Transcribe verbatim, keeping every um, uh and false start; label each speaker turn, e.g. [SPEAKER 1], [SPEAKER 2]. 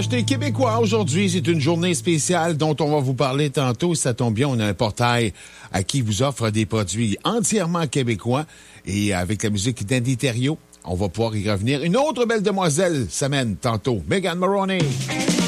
[SPEAKER 1] J'étais québécois aujourd'hui, c'est une journée spéciale dont on va vous parler tantôt. Ça tombe bien, on a un portail à qui vous offre des produits entièrement québécois et avec la musique d'Andy Thériault, on va pouvoir y revenir. Une autre belle demoiselle s'amène tantôt, Megan Moroney.